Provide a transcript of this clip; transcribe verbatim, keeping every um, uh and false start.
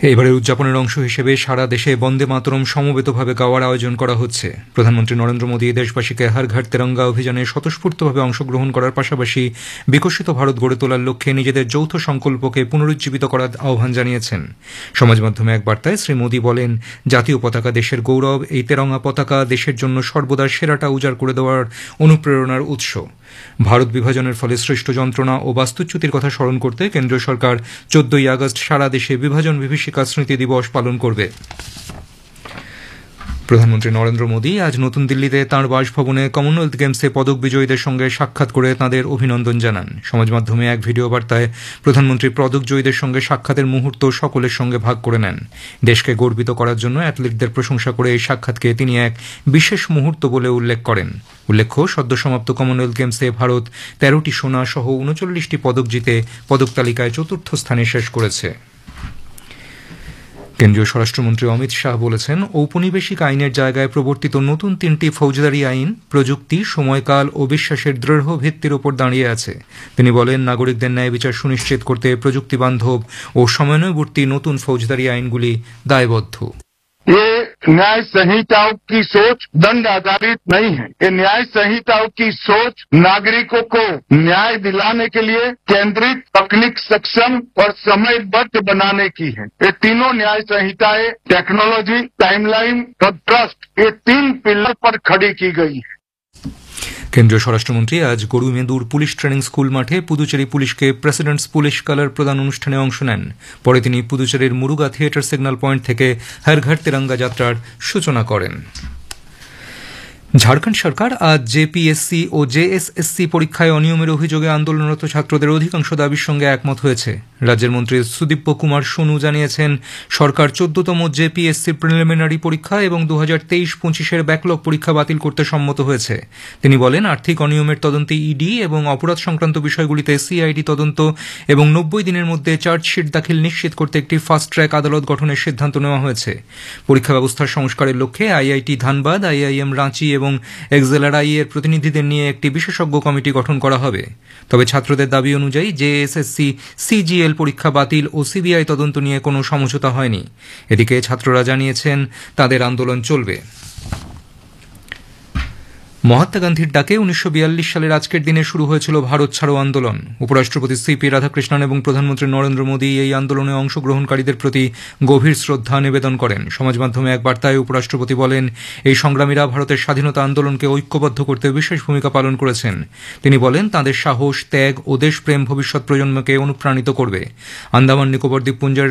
এবারের উদযাপনের অংশ হিসেবে সারা দেশে বন্দে মাতরম সমবেতভাবে গাওয়ার আয়োজন করা হচ্ছে। প্রধানমন্ত্রী নরেন্দ্র মোদী দেশবাসীকে হর ঘর তেরঙ্গা অভিযানে স্বতঃস্ফূর্তভাবে অংশগ্রহণ করার পাশাপাশি বিকশিত ভারত গড়ে তোলার লক্ষ্যে নিজেদের যৌথ সংকল্পকে পুনরুজ্জীবিত করার আহ্বান জানিয়েছেন। সমাজ মাধ্যমে এক বার্তায় শ্রী মোদী বলেন, জাতীয় পতাকা দেশের গৌরব, এই তেরঙ্গা পতাকা দেশের জন্য সর্বদা সেরাটা উজাড় করে দেওয়ার অনুপ্রেরণার উৎস। ভারত বিভাজনের ফলে সৃষ্ট যন্ত্রণা ও বাস্তুচ্যুতির কথা স্মরণ করতে কেন্দ্রীয় সরকার চোদ্দই আগস্ট সারা দেশে বিভাজন বিভীষিকা স্মৃতি দিবস পালন করবে। প্রধানমন্ত্রী নরেন্দ্র মোদী আজ নতুন দিল্লিতে তাঁর বাসভবনে কমনওয়েলথ গেমসে পদক বিজয়ীদের সঙ্গে সাক্ষাৎ করে তাঁদের অভিনন্দন জানান। সমাজ মাধ্যমে এক ভিডিও বার্তায় প্রধানমন্ত্রী পদক জয়ীদের সঙ্গে সাক্ষাতের মুহূর্ত সকলের সঙ্গে ভাগ করে নেন। দেশকে গর্বিত করার জন্য অ্যাথলিটদের প্রশংসা করে এই সাক্ষাৎকে তিনি এক বিশেষ মুহূর্ত বলে উল্লেখ করেন। উল্লেখ্য, সদ্য সমাপ্ত কমনওয়েলথ গেমসে ভারত তেরোটি সোনা সহ উনচল্লিশটি পদক জিতে পদক তালিকায় চতুর্থ স্থানে শেষ করেছে। কেন্দ্রীয় স্বরাষ্ট্রমন্ত্রী অমিত শাহ বলেছেন, ঔপনিবেশিক আইনের জায়গায় প্রবর্তিত নতুন তিনটি ফৌজদারি আইন প্রযুক্তি, সময়কাল ও বিশ্বাসের দৃঢ় ভিত্তির ওপর দাঁড়িয়ে আছে। তিনি বলেন, নাগরিকদের ন্যায় বিচার সুনিশ্চিত করতে প্রযুক্তি বান্ধব ও সমন্বয়বর্তী নতুন ফৌজদারি আইনগুলি দায়বদ্ধ। ये न्याय संहिताओं की सोच दंड आधारित नहीं है। ये न्याय संहिताओं की सोच नागरिकों को न्याय दिलाने के लिए केंद्रित, तकनीक सक्षम और समयबद्ध बनाने की है। ये तीनों न्याय संहिताएं टेक्नोलॉजी, टाइमलाइन और ट्रस्ट, ये तीन पिलर पर खड़ी की गई है। কেন্দ্রীয় স্বরাষ্ট্রমন্ত্রী আজ গরুমেদুর পুলিশ ট্রেনিং স্কুল মাঠে পুদুচেরি পুলিশকে প্রেসিডেন্টস পুলিশ কালার প্রদান অনুষ্ঠানে অংশ নেন। পরে তিনি পুদুচেরির মুরুগা থিয়েটার সিগন্যাল পয়েন্ট থেকে হর ঘর তেরঙ্গা যাত্রার সূচনা করেন। ঝাড়খণ্ড সরকার আজ জেপিএসসি ও জেএসএসসি পরীক্ষায় অনিয়মের অভিযোগে আন্দোলনরত ছাত্রদের অধিকাংশ দাবির সঙ্গে একমত হয়েছে। রাজ্যের মন্ত্রী সুদীপ্য কুমার সোনু জানিয়েছেন, সরকার চোদ্দতম জেপিএসসি প্রিলিমিনারি পরীক্ষা এবং দু হাজার তেইশ পঁচিশের ব্যাকলগ পরীক্ষা বাতিল করতে সম্মত হয়েছে। তিনি বলেন, আর্থিক অনিয়মের তদন্তে ইডি এবং অপরাধ সংক্রান্ত বিষয়গুলিতে সিআইডি তদন্ত এবং নব্বই দিনের মধ্যে চার্জশিট দাখিল নিশ্চিত করতে একটি ফাস্ট ট্র্যাক আদালত গঠনের সিদ্ধান্ত নেওয়া হয়েছে। পরীক্ষা ব্যবস্থার সংস্কারের লক্ষ্যে আইআইটি ধানবাদ, আইআইএম রাঁচি এবং এক্সেলআরআই এর প্রতিনিধিদের নিয়ে একটি বিশেষজ্ঞ কমিটি গঠন করা হবে। তবে ছাত্রদের দাবি অনুযায়ী জেএসএসসি সিজিএল পরীক্ষা বাতিল ও সিবিআই তদন্ত নিয়ে কোনো সমঝোতা হয়নি। এদিকে ছাত্ররা জানিয়েছেন, তাদের আন্দোলন চলবে। মহাত্মা গান্ধীর ডাকে উনিশশো বিয়াল্লিশ সালের আজকের দিনে শুরু হয়েছিল ভারত ছাড়ো আন্দোলন। উপরাষ্ট্রপতি সিপি রাধাকৃষ্ণন এবং প্রধানমন্ত্রী নরেন্দ্র মোদী এই আন্দোলনে অংশগ্রহণকারীদের প্রতি গভীর শ্রদ্ধা নিবেদন করেন। সমাজ মাধ্যমে এক বার্তায় উপরাষ্ট্রপতি বলেন, এই সংগ্রামীরা ভারতের স্বাধীনতা আন্দোলনকে ঐক্যবদ্ধ করতে বিশেষ ভূমিকা পালন করেছেন। তিনি বলেন, তাঁদের সাহস, ত্যাগ ও দেশপ্রেম ভবিষ্যৎ প্রজন্মকে অনুপ্রাণিত করবে। আন্দামান নিকোবর দ্বীপপুঞ্জের